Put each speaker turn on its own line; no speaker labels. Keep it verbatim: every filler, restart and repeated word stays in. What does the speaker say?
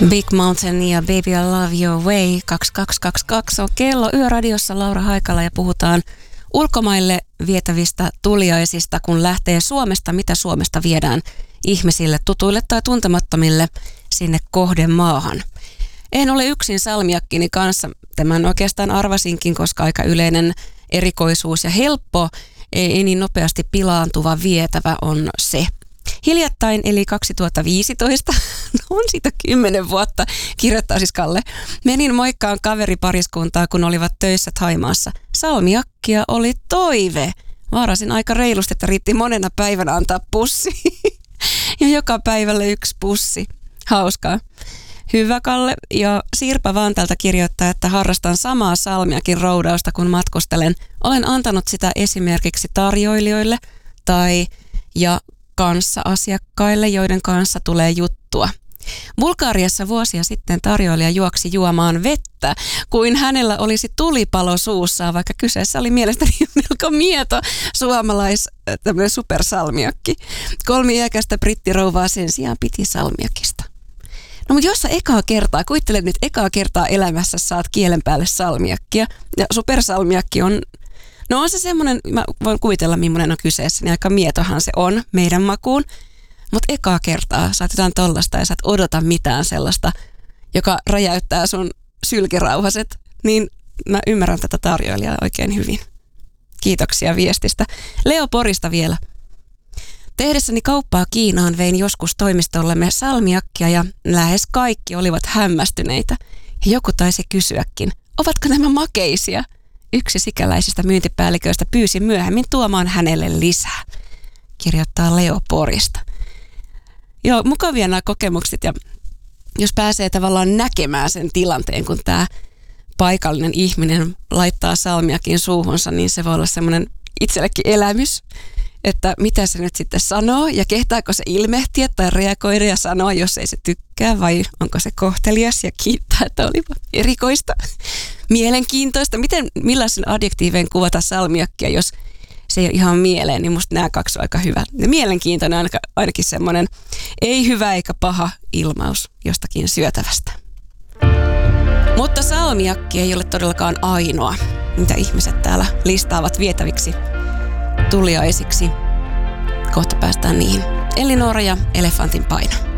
Big Mountain ja Baby I Love Your Way kaksikymmentäkaksi kaksikymmentäkaksi on kello Yöradiossa Laura Haikala ja puhutaan ulkomaille vietävistä tuliaisista, kun lähtee Suomesta, mitä Suomesta viedään ihmisille, tutuille tai tuntemattomille sinne kohdemaahan. En ole yksin salmiakkini kanssa, tämän oikeastaan arvasinkin, koska aika yleinen erikoisuus ja helppo, ei niin nopeasti pilaantuva vietävä on se. Hiljattain, eli kaksituhattaviisitoista, no on siitä kymmenen vuotta, kirjoittaa siis Kalle, menin moikkaan kaveripariskuntaa, kun olivat töissä Thaimaassa. Salmiakkia oli toive. Vaarasin aika reilusti, että riitti monena päivänä antaa pussi. Ja joka päivälle yksi pussi. Hauskaa. Hyvä Kalle. Ja Sirpa Vantalta kirjoittaa, että harrastan samaa salmiakin roudausta, kun matkustelen. Olen antanut sitä esimerkiksi tarjoilijoille tai ja kanssa-asiakkaille, joiden kanssa tulee juttua. Bulgariassa vuosia sitten tarjoilija juoksi juomaan vettä, kuin hänellä olisi tulipalo suussaan, vaikka kyseessä oli mielestäni melko mieto suomalais tämmöinen supersalmiakki. Kolmi iäkästä brittirouvaa sen sijaan piti salmiakista. No mutta jos sä ekaa kertaa, kuvittele nyt ekaa kertaa elämässä saat kielen päälle salmiakkia, ja supersalmiakki on No on se semmoinen, mä voin kuvitella millainen on kyseessä, niin aika mietohan se on meidän makuun. Mutta ekaa kertaa saat jotain tollasta ja sä et odota mitään sellaista, joka räjäyttää sun sylkirauhaset. Niin mä ymmärrän tätä tarjoilijaa oikein hyvin. Kiitoksia viestistä. Leo Porista vielä. Tehdessäni kauppaa Kiinaan vein joskus toimistollemme salmiakkia ja lähes kaikki olivat hämmästyneitä. Ja joku taisi kysyäkin, ovatko nämä makeisia? Yksi sikäläisistä myyntipäälliköistä pyysi myöhemmin tuomaan hänelle lisää, kirjoittaa Leo Porista. Joo, mukavia nämä kokemukset ja jos pääsee tavallaan näkemään sen tilanteen, kun tämä paikallinen ihminen laittaa salmiakin suuhunsa, niin se voi olla semmoinen itsellekin elämys, että mitä se nyt sitten sanoo ja kehtaako se ilmehtiä tai reagoida ja sanoa, jos ei se tykkää vai onko se kohtelias ja kiittää, että olipa erikoista, mielenkiintoista. Miten, millaisen adjektiiveen kuvata salmiakkia, jos se ei ole ihan mieleen, niin musta nämä kaksi on aika hyvä. Ja mielenkiintoinen on ainakin semmoinen ei hyvä eikä paha ilmaus jostakin syötävästä. Mutta salmiakki ei ole todellakaan ainoa, mitä ihmiset täällä listaavat vietäviksi tuliaisiksi. Kohta päästään niihin. Elinora ja Elefantin paino.